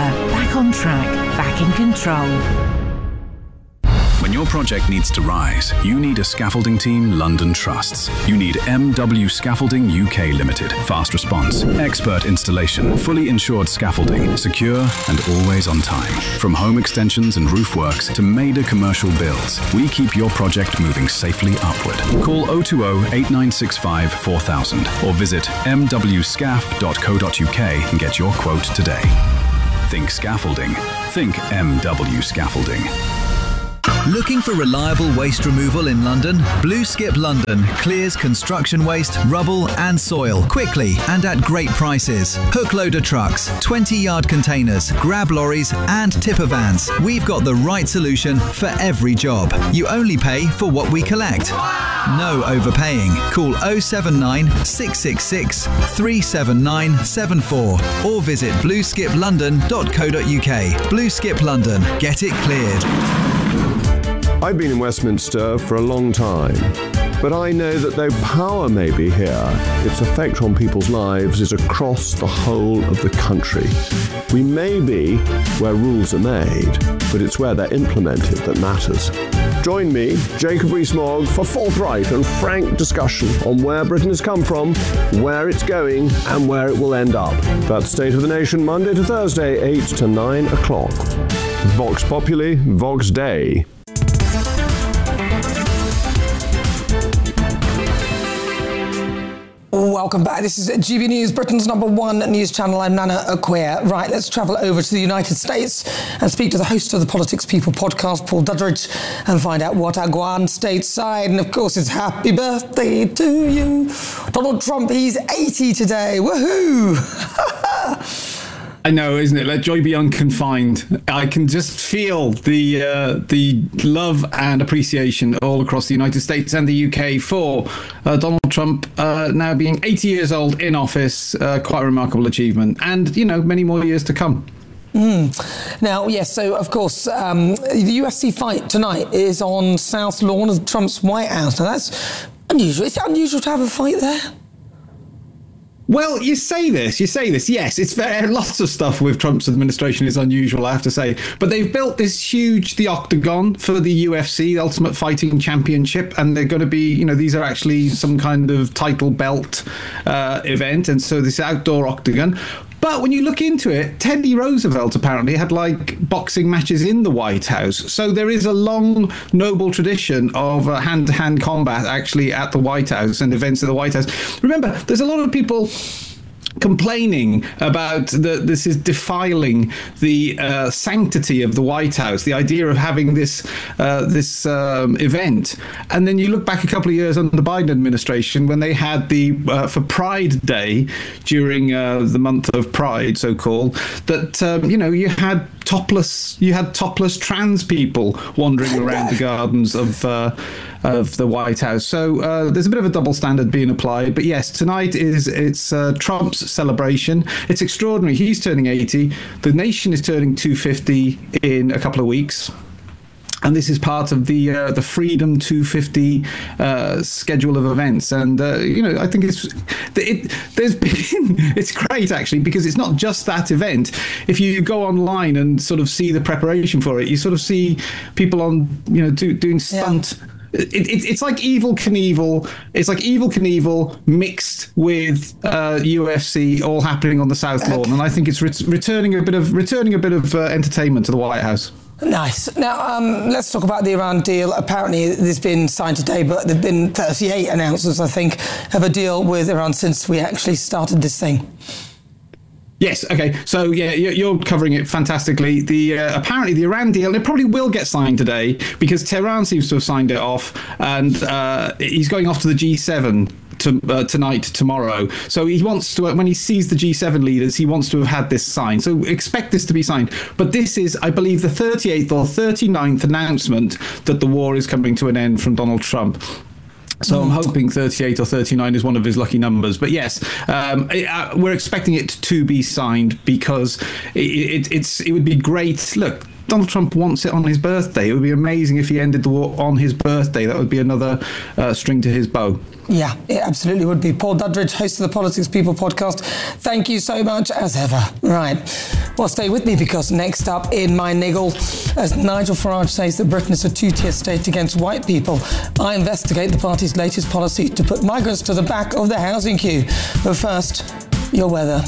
back on track, back in control. When your project needs to rise, you need a scaffolding team London trusts. You need M W Scaffolding U K Limited. Fast response, expert installation, fully insured scaffolding, secure and always on time. From home extensions and roof works to major commercial builds, we keep your project moving safely upward. Call oh two oh, eight nine six five, four thousand or visit m w scaff dot co dot u k and get your quote today. Think scaffolding. Think M W Scaffolding. Looking for reliable waste removal in London? Blue Skip London clears construction waste, rubble and soil quickly and at great prices. Hook loader trucks, twenty yard containers, grab lorries and tipper vans. We've got the right solution for every job. You only pay for what we collect. No overpaying. Call oh seven nine, six six six, three seven nine seven four or visit blue skip london dot co dot u k. Blue Skip London. Get it cleared. I've been in Westminster for a long time, but I know that though power may be here, its effect on people's lives is across the whole of the country. We may be where rules are made, but it's where they're implemented that matters. Join me, Jacob Rees-Mogg, for forthright and frank discussion on where Britain has come from, where it's going, and where it will end up. That's State of the Nation, Monday to Thursday, eight to nine o'clock. Vox Populi, Vox Dei. Welcome back. This is G B News, Britain's number one news channel. I'm Nana Acquia. Right, let's travel over to the United States and speak to the host of the Politics People podcast, Paul Duddridge, and find out what are going stateside. And of course, it's happy birthday to you, Donald Trump. He's eighty today. Woohoo! I know, isn't it? Let joy be unconfined. I can just feel the uh, the love and appreciation all across the United States and the U K for uh, Donald Trump uh, now being eighty years old in office. Uh, quite a remarkable achievement. And, you know, many more years to come. Mm. Now, yes, so of course, um, the U F C fight tonight is on South Lawn of Trump's White House. Now, that's unusual. Is it unusual to have a fight there? Well, you say this, you say this. Yes, it's very, lots of stuff with Trump's administration is unusual, I have to say. But they've built this huge, the Octagon for the U F C, the Ultimate Fighting Championship, and they're going to be, you know, these are actually some kind of title belt uh, event, and so this outdoor Octagon. But when you look into it, Teddy Roosevelt apparently had like boxing matches in the White House. So there is a long, noble tradition of uh, hand-to-hand combat actually at the White House and events at the White House. Remember, there's a lot of people complaining about that this is defiling the uh, sanctity of the White House, the idea of having this uh, this um, event. And then you look back a couple of years under the Biden administration when they had the uh, for Pride Day during uh, the month of Pride, so-called, that um, you know you had topless you had topless trans people wandering around the gardens of uh, of the White House. So uh, there's a bit of a double standard being applied. But yes, tonight is it's uh, Trump's celebration. It's extraordinary. He's turning eighty. The nation is turning two hundred fifty in a couple of weeks. And this is part of the uh, the Freedom two hundred fifty uh, schedule of events, and uh, you know I think it's it, there's been it's great actually because it's not just that event. If you go online and sort of see the preparation for it, you sort of see people on you know do, doing stunt. Yeah. It, it, it's like Evel Knievel. It's like Evel Knievel mixed with uh, U F C, all happening on the South Lawn, and I think it's ret- returning a bit of returning a bit of uh, entertainment to the White House. Nice. Now, um, let's talk about the Iran deal. Apparently, there's been signed today, but there've been thirty-eight announcements, I think, of a deal with Iran since we actually started this thing. Yes. Okay. So yeah, you're covering it fantastically. The uh, apparently the Iran deal, it probably will get signed today because Tehran seems to have signed it off, and uh, he's going off to the G seven to, uh, tonight, tomorrow. So he wants to, when he sees the G seven leaders, he wants to have had this signed. So expect this to be signed. But this is, I believe, the thirty-eighth or thirty-ninth announcement that the war is coming to an end from Donald Trump. So I'm hoping thirty-eight or thirty-nine is one of his lucky numbers. But yes, um, it, uh, we're expecting it to be signed because it, it, it's it would be great. Look, Donald Trump wants it on his birthday. It would be amazing if he ended the war on his birthday. That would be another uh, string to his bow. Yeah, it absolutely would be. Paul Duddridge, host of the Politics People podcast. Thank you so much, as ever. Right. Well, stay with me, because next up in my niggle, as Nigel Farage says that Britain is a two-tier state against white people, I investigate the party's latest policy to put migrants to the back of the housing queue. But first, your weather.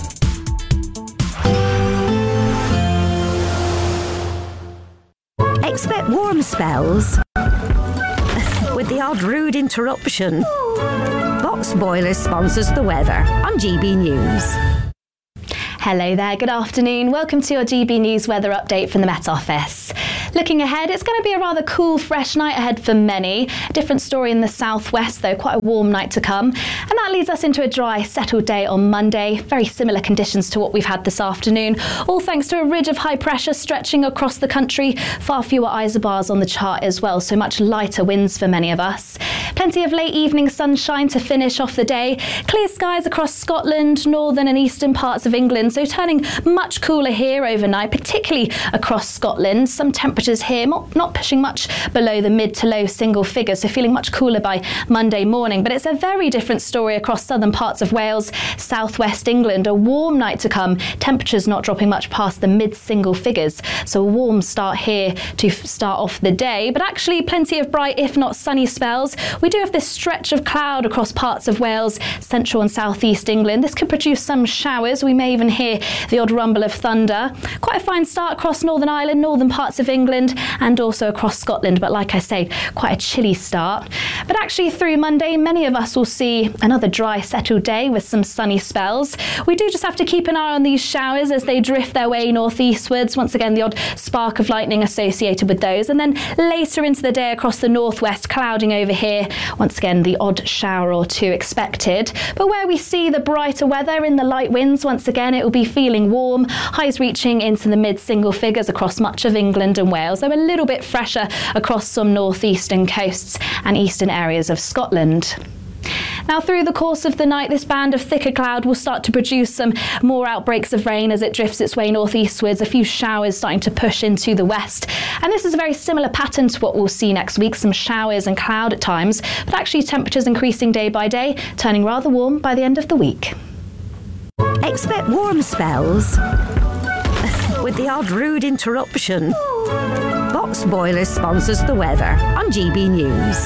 Expect warm spells with the odd rude interruption. Box Boilers sponsors the weather on G B News. Hello there, good afternoon. Welcome to your G B News weather update from the Met Office. Looking ahead, it's going to be a rather cool, fresh night ahead for many. A different story in the southwest, though, quite a warm night to come. And that leads us into a dry, settled day on Monday. Very similar conditions to what we've had this afternoon, all thanks to a ridge of high pressure stretching across the country. Far fewer isobars on the chart as well, so much lighter winds for many of us. Plenty of late evening sunshine to finish off the day. Clear skies across Scotland, northern and eastern parts of England, so turning much cooler here overnight, particularly across Scotland. Some temperatures here not pushing much below the mid to low single figures, so feeling much cooler by Monday morning. But it's a very different story across southern parts of Wales, southwest England. A warm night to come, temperatures not dropping much past the mid single figures, so a warm start here to start off the day, but actually plenty of bright, if not sunny spells. We do have this stretch of cloud across parts of Wales, central and southeast England. This could produce some showers. We may even hear the odd rumble of thunder. Quite a fine start across Northern Ireland, northern parts of England, and also across Scotland, but like I say, quite a chilly start. But actually through Monday, many of us will see another dry, settled day with some sunny spells. We do just have to keep an eye on these showers as they drift their way northeastwards. Once again, the odd spark of lightning associated with those. And then later into the day across the northwest, clouding over here. Once again, the odd shower or two expected. But where we see the brighter weather in the light winds, once again, it will be feeling warm. Highs reaching into the mid single figures across much of England and Wales. They're a little bit fresher across some northeastern coasts and eastern areas of Scotland. Now, through the course of the night, this band of thicker cloud will start to produce some more outbreaks of rain as it drifts its way northeastwards, a few showers starting to push into the west. And this is a very similar pattern to what we'll see next week, some showers and cloud at times, but actually temperatures increasing day by day, turning rather warm by the end of the week. Expect warm spells with the odd rude interruption. Box Boilers sponsors the weather on G B News.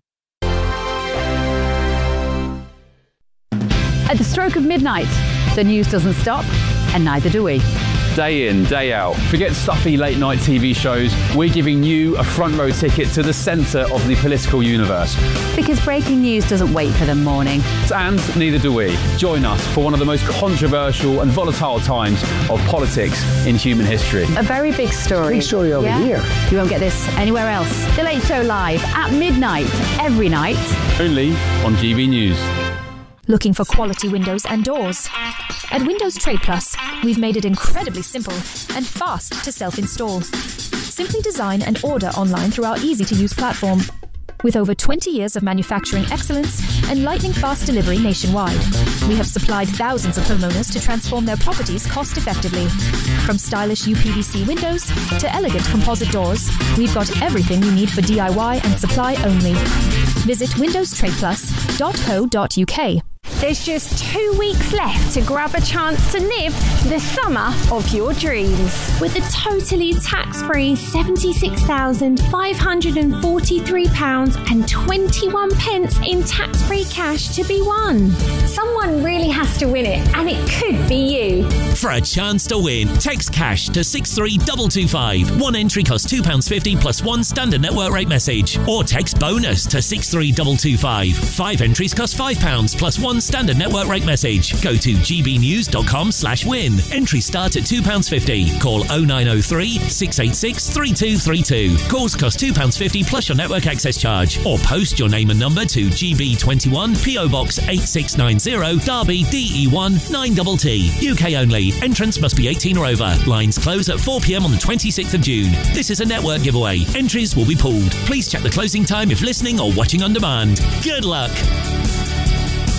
At the stroke of midnight, the news doesn't stop, and neither do we. Day in, day out. Forget stuffy late night T V shows. We're giving you a front row ticket to the centre of the political universe. Because breaking news doesn't wait for the morning. And neither do we. Join us for one of the most controversial and volatile times of politics in human history. A very big story. Big story over yeah? here. You won't get this anywhere else. The Late Show live at midnight every night. Only on G B News. Looking for quality windows and doors? At Windows Trade Plus, we've made it incredibly simple and fast to self-install. Simply design and order online through our easy-to-use platform. With over twenty years of manufacturing excellence and lightning-fast delivery nationwide, we have supplied thousands of homeowners to transform their properties cost-effectively. From stylish U P V C windows to elegant composite doors, we've got everything you need for D I Y and supply only. Visit windows trade plus dot co dot U K. There's just two weeks left to grab a chance to live the summer of your dreams. With a totally tax-free seventy-six thousand five hundred forty-three pounds and twenty-one pence in tax-free cash to be won. Someone really has to win it, and it could be you. For a chance to win, text cash to six three two two five. One entry costs two pounds fifty plus one standard network rate message. Or text bonus to six three two two five. Five entries cost five pounds plus one standard network rate message. Go to gbnews.com slash win. Entries start at two pounds fifty. Call oh nine oh three, six eight six, three two three two. Calls cost two pounds fifty plus your network access charge. Or post your name and number to G B twenty-one, P O Box eight six nine zero, Derby, D E one nine T T. U K only. Entrance must be eighteen or over. Lines close at four p m on the twenty-sixth of June. This is a network giveaway. Entries will be pulled. Please check the closing time if listening or watching on demand. Good luck.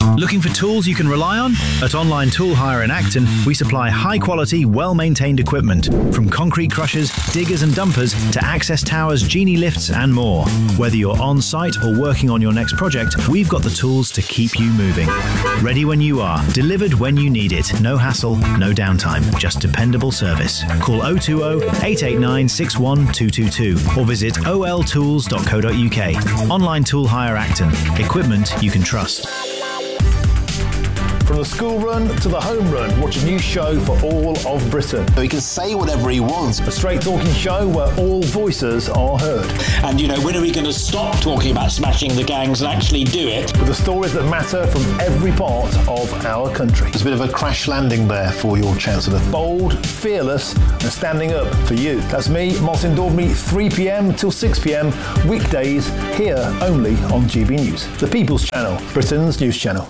Looking for tools you can rely on? At Online Tool Hire in Acton, we supply high-quality, well-maintained equipment, from concrete crushers, diggers and dumpers to access towers, genie lifts and more. Whether you're on-site or working on your next project, we've got the tools to keep you moving. Ready when you are, delivered when you need it. No hassle, no downtime, just dependable service. Call oh two oh, eight eight nine, six one two two two or visit o l tools dot co dot u k. Online Tool Hire Acton. Equipment you can trust. From the school run to the home run, watch a new show for all of Britain. He can say whatever he wants. A straight talking show where all voices are heard. And, you know, when are we going to stop talking about smashing the gangs and actually do it? With the stories that matter from every part of our country. There's a bit of a crash landing there for your Chancellor. Bold, fearless and standing up for you. That's me, Martin Daubney, three p m till six p m, weekdays, here only on G B News. The People's Channel, Britain's news channel.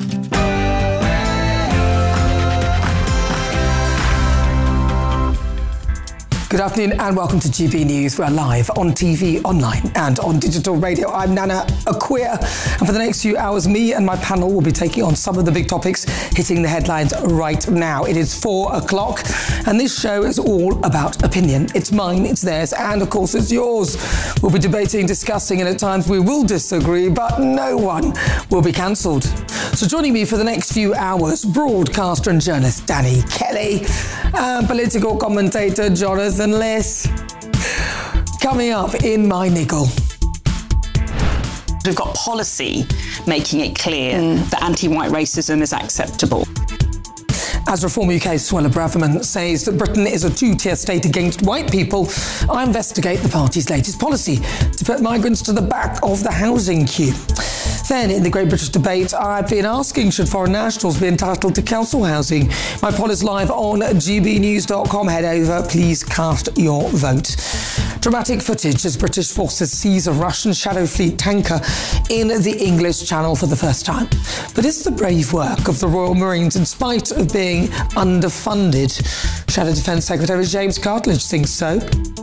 Good afternoon and welcome to G B News. We're live on T V, online and on digital radio. I'm Nana Acquia, and for the next few hours, me and my panel will be taking on some of the big topics hitting the headlines right now. It is four o'clock, and this show is all about opinion. It's mine, it's theirs, and of course it's yours. We'll be debating, discussing, and at times we will disagree, but no one will be cancelled. So joining me for the next few hours, broadcaster and journalist Danny Kelly, and political commentator Jonathan Liss. Coming up in my niggle. We've got policy making it clear mm. that anti-white racism is acceptable. As Reform U K's Suella Braverman says that Britain is a two-tier state against white people, I investigate the party's latest policy to put migrants to the back of the housing queue. Then, in the Great British debate, I've been asking, should foreign nationals be entitled to council housing? My poll is live on g b news dot com. Head over, please cast your vote. Dramatic footage as British forces seize a Russian Shadow Fleet tanker in the English Channel for the first time. But is the brave work of the Royal Marines, in spite of being underfunded? Shadow Defence Secretary James Cartledge thinks so.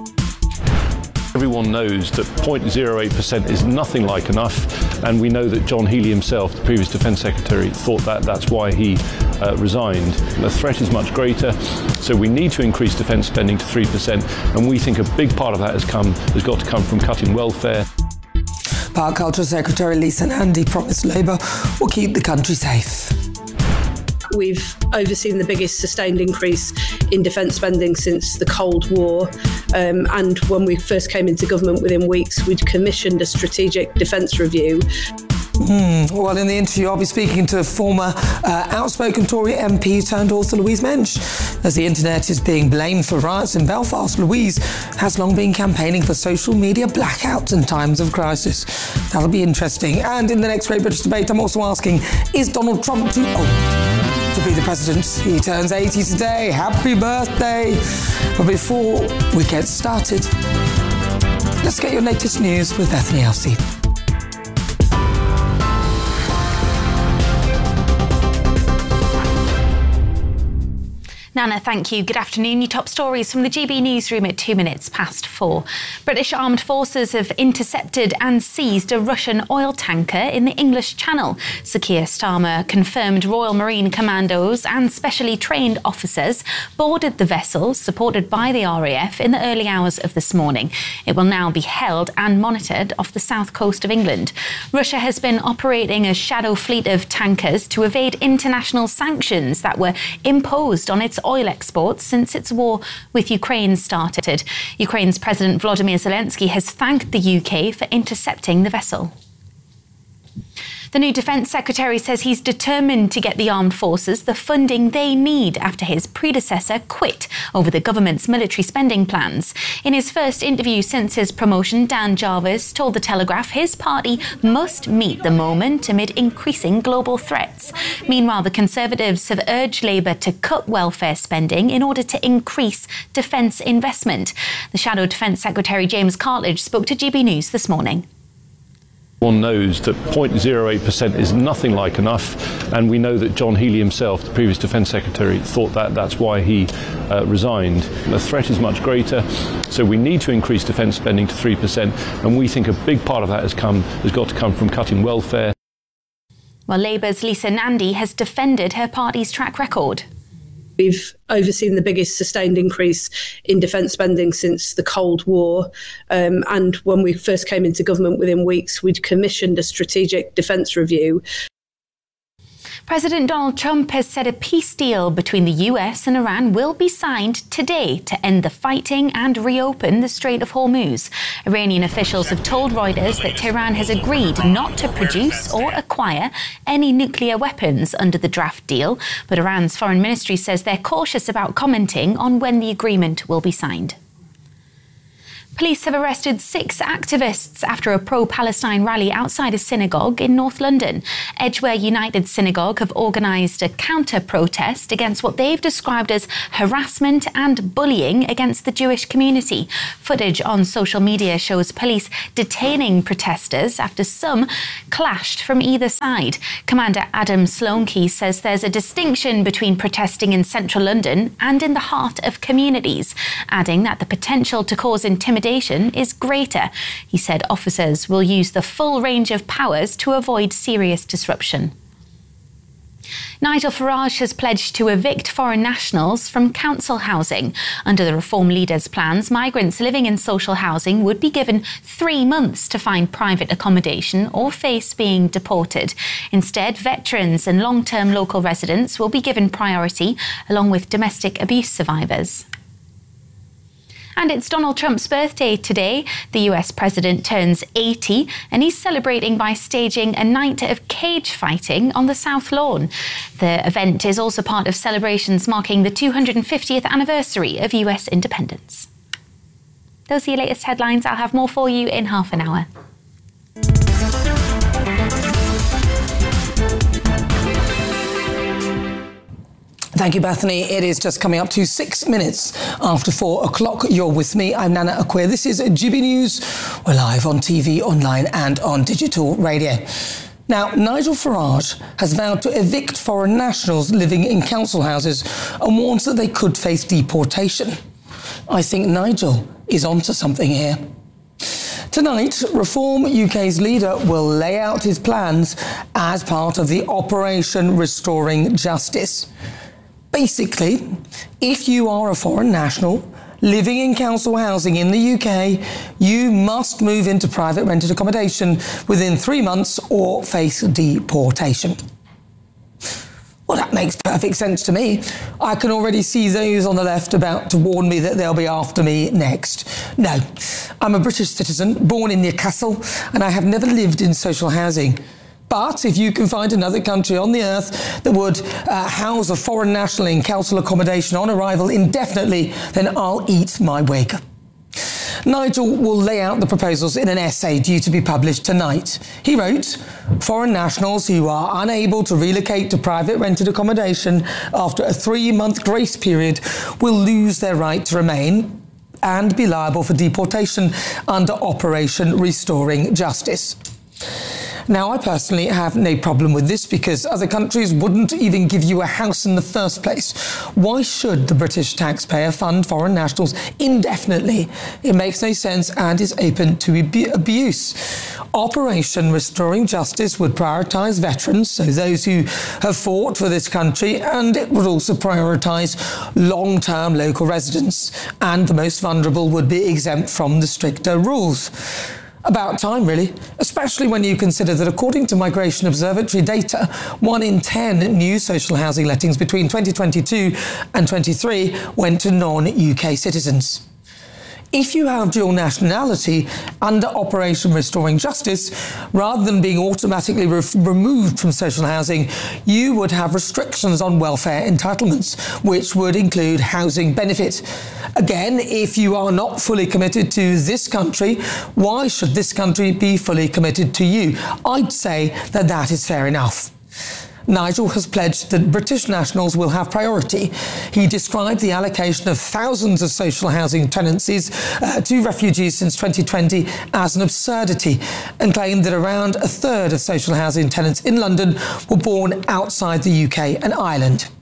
Everyone knows that zero point zero eight percent is nothing like enough, and we know that John Healey himself, the previous Defence Secretary, thought that that's why he uh, resigned. The threat is much greater, so we need to increase defence spending to three percent, and we think a big part of that has come has got to come from cutting welfare. Park Culture Secretary Lisa Nandy promised Labour will keep the country safe. We've overseen the biggest sustained increase in defence spending since the Cold War. Um, and when we first came into government, within weeks, we'd commissioned a strategic defence review. Hmm. Well, in the interview, I'll be speaking to former uh, outspoken Tory M P turned author Louise Mensch. As the internet is being blamed for riots in Belfast, Louise has long been campaigning for social media blackouts in times of crisis. That'll be interesting. And in the next Great British debate, I'm also asking, is Donald Trump too old to be the president? He turns eighty today. Happy birthday. But before we get started, let's get your latest news with Bethany Elsey. Nana, thank you. Good afternoon. Your top stories from the G B newsroom at two minutes past four. British armed forces have intercepted and seized a Russian oil tanker in the English Channel. Sir Keir Starmer confirmed Royal Marine Commandos and specially trained officers boarded the vessel, supported by the R A F, in the early hours of this morning. It will now be held and monitored off the south coast of England. Russia has been operating a shadow fleet of tankers to evade international sanctions that were imposed on its oil exports since its war with Ukraine started. Ukraine's President Volodymyr Zelensky has thanked the U K for intercepting the vessel. The new Defence Secretary says he's determined to get the armed forces the funding they need after his predecessor quit over the government's military spending plans. In his first interview since his promotion, Dan Jarvis told The Telegraph his party must meet the moment amid increasing global threats. Meanwhile, the Conservatives have urged Labour to cut welfare spending in order to increase defence investment. The Shadow Defence Secretary James Cartledge spoke to G B News this morning. One knows that zero point zero eight percent is nothing like enough, and we know that John Healey himself, the previous Defence Secretary, thought that that's why he uh, resigned. The threat is much greater, so we need to increase defence spending to three percent, and we think a big part of that has come has got to come from cutting welfare. Well, Labour's Lisa Nandy has defended her party's track record. We've overseen the biggest sustained increase in defence spending since the Cold War. Um, and when we first came into government, within weeks, we'd commissioned a strategic defence review. President Donald Trump has said a peace deal between the U S and Iran will be signed today to end the fighting and reopen the Strait of Hormuz. Iranian officials have told Reuters that Tehran has agreed not to produce or acquire any nuclear weapons under the draft deal, but Iran's foreign ministry says they're cautious about commenting on when the agreement will be signed. Police have arrested six activists after a pro-Palestine rally outside a synagogue in North London. Edgware United Synagogue have organised a counter-protest against what they've described as harassment and bullying against the Jewish community. Footage on social media shows police detaining protesters after some clashed from either side. Commander Adam Sloankey says there's a distinction between protesting in central London and in the heart of communities, adding that the potential to cause intimidation is greater. He said officers will use the full range of powers to avoid serious disruption. Nigel Farage has pledged to evict foreign nationals from council housing. Under the Reform leader's plans, migrants living in social housing would be given three months to find private accommodation or face being deported. Instead, veterans and long-term local residents will be given priority, along with domestic abuse survivors. And it's Donald Trump's birthday today. The U S president turns eighty, and he's celebrating by staging a night of cage fighting on the South Lawn. The event is also part of celebrations marking the two hundred fiftieth anniversary of U S independence. Those are your latest headlines. I'll have more for you in half an hour. Thank you, Bethany. It is just coming up to six minutes after four o'clock. You're with me. I'm Nana Acquia. This is G B News. We're live on T V, online and on digital radio. Now, Nigel Farage has vowed to evict foreign nationals living in council houses and warns that they could face deportation. I think Nigel is onto something here. Tonight, Reform U K's leader will lay out his plans as part of the Operation Restoring Justice. Basically, if you are a foreign national living in council housing in the U K, you must move into private rented accommodation within three months or face deportation. Well, that makes perfect sense to me. I can already see those on the left about to warn me that they'll be after me next. No, I'm a British citizen, born in Newcastle, and I have never lived in social housing. But if you can find another country on the earth that would uh, house a foreign national in council accommodation on arrival indefinitely, then I'll eat my wig. Nigel will lay out the proposals in an essay due to be published tonight. He wrote, foreign nationals who are unable to relocate to private rented accommodation after a three-month grace period will lose their right to remain and be liable for deportation under Operation Restoring Justice. Now, I personally have no problem with this because other countries wouldn't even give you a house in the first place. Why should the British taxpayer fund foreign nationals indefinitely? It makes no sense and is open to ab- abuse. Operation Restoring Justice would prioritise veterans, so those who have fought for this country, and it would also prioritise long-term local residents, and the most vulnerable would be exempt from the stricter rules. About time, really, especially when you consider that according to Migration Observatory data, one in ten new social housing lettings between twenty twenty-two and twenty-three went to non-U K citizens. If you have dual nationality under Operation Restoring Justice, rather than being automatically re- removed from social housing, you would have restrictions on welfare entitlements, which would include housing benefit. Again, if you are not fully committed to this country, why should this country be fully committed to you? I'd say that that is fair enough. Nigel has pledged that British nationals will have priority. He described the allocation of thousands of social housing tenancies uh, to refugees since twenty twenty as an absurdity and claimed that around a third of social housing tenants in London were born outside the U K and Ireland.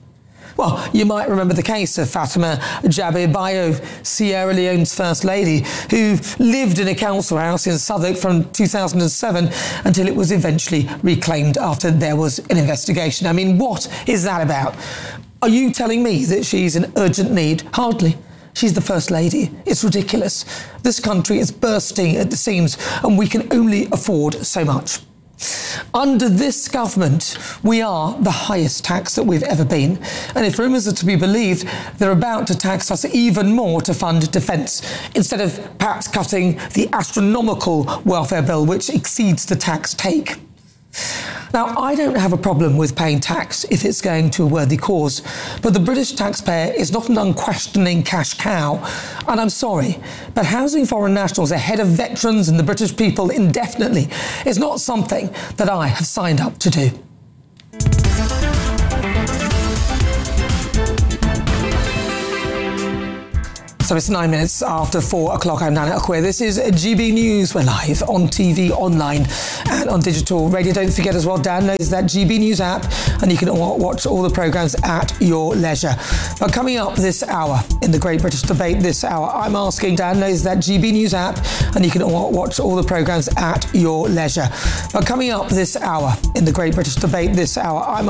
Well, you might remember the case of Fatima Jabbeh-Bayo, Sierra Leone's First Lady, who lived in a council house in Southwark from two thousand seven until it was eventually reclaimed after there was an investigation. I mean, what is that about? Are you telling me that she's in urgent need? Hardly. She's the First Lady. It's ridiculous. This country is bursting at the seams and we can only afford so much. Under this government, we are the highest tax that we've ever been. And if rumours are to be believed, they're about to tax us even more to fund defence, instead of perhaps cutting the astronomical welfare bill, which exceeds the tax take. Now, I don't have a problem with paying tax if it's going to a worthy cause, but the British taxpayer is not an unquestioning cash cow. And I'm sorry, but housing foreign nationals ahead of veterans and the British people indefinitely is not something that I have signed up to do. So it's nine minutes after four o'clock. I'm Nana Akwe. This is G B News. We're live on T V, online and on digital radio. Don't forget as well, Dan knows that G B News app, and you can watch all the programmes at your leisure. But coming up this hour in the Great British Debate this hour, I'm asking, Dan knows that G B News app, and you can watch all the programmes at your leisure. But coming up this hour in the Great British Debate this hour, I'm